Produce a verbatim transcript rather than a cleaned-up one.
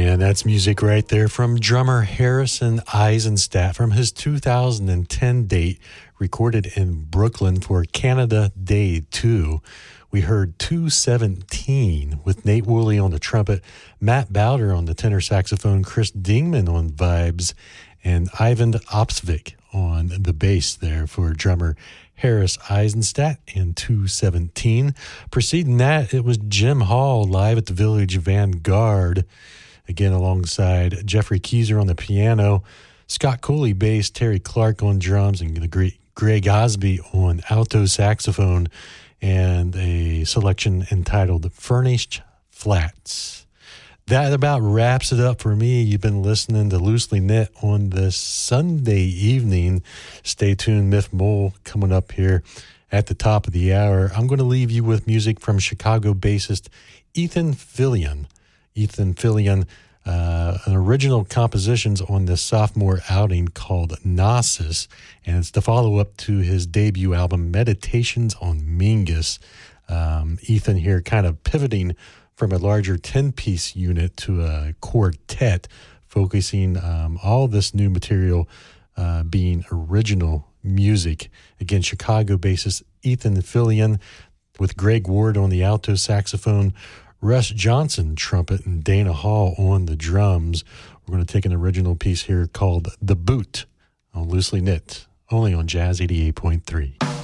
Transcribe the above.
And that's music right there from drummer Harrison Eisenstadt from his two thousand ten date, recorded in Brooklyn for Canada Day two. We heard two seventeen with Nate Woolley on the trumpet, Matt Bowder on the tenor saxophone, Chris Dingman on vibes, and Ivan Opsvik on the bass there for drummer Harris Eisenstadt and two seventeen. Preceding that, it was Jim Hall live at the Village Vanguard, again alongside Jeffrey Keyser on the piano, Scott Cooley bass, Terry Clark on drums, and the great Greg Osby on alto saxophone, and a selection entitled Furnished Flats. That about wraps it up for me. You've been listening to Loosely Knit on this Sunday evening. Stay tuned, Myth Mole coming up here at the top of the hour. I'm going to leave you with music from Chicago bassist Ethan Fillion. Ethan Fillion, uh, an original compositions on this sophomore outing called Gnosis, and it's the follow-up to his debut album, Meditations on Mingus. Um, Ethan here kind of pivoting from a larger ten-piece unit to a quartet, focusing um, all this new material uh, being original music. Again, Chicago bassist Ethan Fillion with Greg Ward on the alto saxophone, Russ Johnson trumpet, and Dana Hall on the drums. We're going to take an original piece here called The Boot on Loosely Knit, only on Jazz eighty-eight point three.